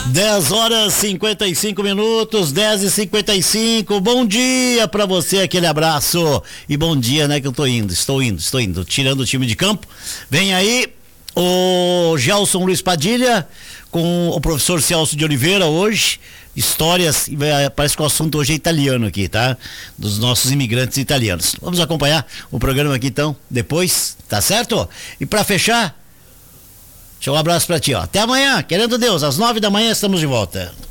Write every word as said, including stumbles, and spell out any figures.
dez horas e cinquenta e cinco minutos, dez e cinquenta e cinco. Bom dia pra você, aquele abraço. E bom dia, né, que eu tô indo, estou indo, estou indo, tirando o time de campo. Vem aí o Gelson Luiz Padilha com o professor Celso de Oliveira hoje. Histórias, parece que o assunto hoje é italiano aqui, tá? Dos nossos imigrantes italianos. Vamos acompanhar o programa aqui então, depois, tá certo? E pra fechar, deixa eu um abraço pra ti, ó. Até amanhã, querendo Deus, às nove da manhã estamos de volta.